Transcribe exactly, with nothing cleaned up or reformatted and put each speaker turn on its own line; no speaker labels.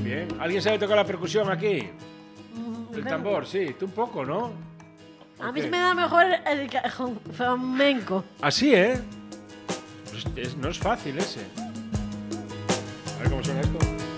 bien. ¿Alguien sabe tocar la percusión aquí?
Mm,
El tambor, sí. Tú un poco, ¿no?
A mí
Ok.
se me da mejor el cajón flamenco.
Así, ¿eh? Pues es- no es fácil ese. A ver cómo suena esto.